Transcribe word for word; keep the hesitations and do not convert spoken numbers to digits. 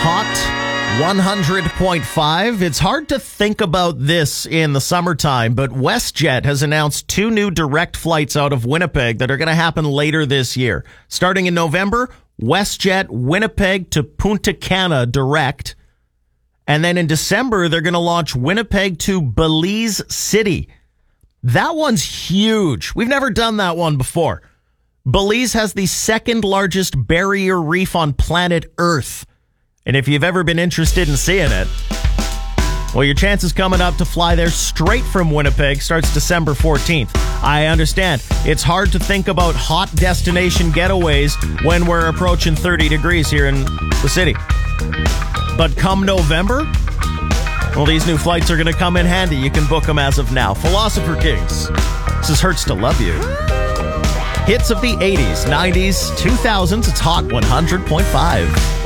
Hot one hundred point five. It's hard to think about this in the summertime, but WestJet has announced two new direct flights out of Winnipeg that are going to happen later this year. Starting in November, WestJet Winnipeg to Punta Cana direct. And then in December, they're going to launch Winnipeg to Belize City. That one's huge. We've never done that one before. Belize has the second largest barrier reef on planet Earth. And if you've ever been interested in seeing it, well, your chance is coming up to fly there straight from Winnipeg. Starts December fourteenth. I understand. It's hard to think about hot destination getaways when we're approaching thirty degrees here in the city. But come November, well, these new flights are going to come in handy. You can book them as of now. Philosopher Kings. This is Hurts to Love You. Hits of the eighties, nineties, two thousands. It's Hot one hundred point five.